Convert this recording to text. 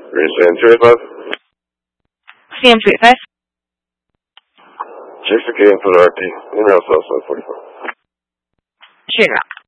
Sam 285? Sam 285. Check the game for the RP. Email Southside 44. Sure.